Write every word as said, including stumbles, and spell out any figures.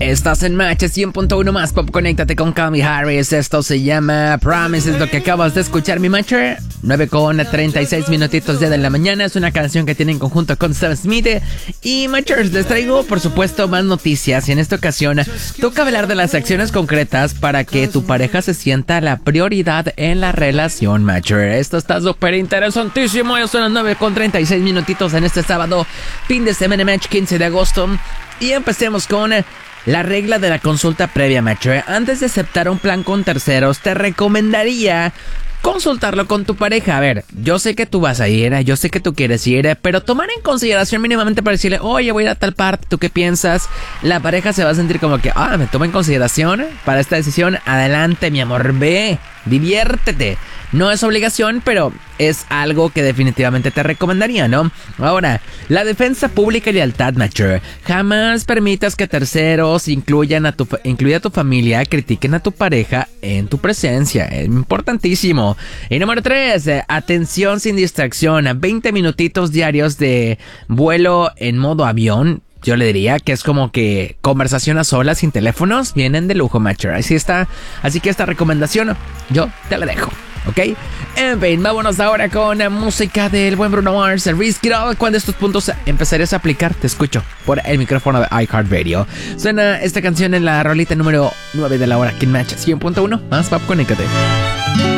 Estás en Match cien punto uno más Pop. Conéctate con Calvin Harris. Esto se llama Promise, es lo que acabas de escuchar, mi Matcher. nueve con treinta y seis minutitos ya de la mañana. Es una canción que tiene en conjunto con Sam Smith. Y Matchers, les traigo por supuesto más noticias. Y en esta ocasión toca hablar de las acciones concretas para que tu pareja se sienta la prioridad en la relación, Matcher. Esto está súper interesantísimo. Ya son las nueve con treinta y seis minutitos en este sábado, fin de semana, Match quince de agosto. Y empecemos con la regla de la consulta previa, Matcher. Antes de aceptar un plan con terceros, te recomendaría consultarlo con tu pareja. A ver, yo sé que tú vas a ir, yo sé que tú quieres ir, pero tomar en consideración mínimamente para decirle, oye, voy a ir a tal parte, ¿tú qué piensas? La pareja se va a sentir como que, ah, me toma en consideración para esta decisión. Adelante, mi amor, ve, diviértete. No es obligación, pero es algo que definitivamente te recomendaría, ¿no? Ahora, la defensa pública y lealtad, Matcher. Jamás permitas que terceros incluyan a tu, incluya a tu familia, critiquen a tu pareja en tu presencia. Es importantísimo. Y número tres, eh, atención sin distracción. veinte minutitos diarios de vuelo en modo avión. Yo le diría que es como que conversación a solas sin teléfonos. Vienen de lujo, Matcher. Así está. Así que esta recomendación yo te la dejo, ¿ok? En fin, vámonos ahora con la música del buen Bruno Mars, Risk It All. ¿Cuándo estos puntos empezarías a aplicar? Te escucho por el micrófono de iHeartRadio. Suena esta canción en la rolita número nueve de la hora aquí en Match cien punto uno. Más Pop, conéctate.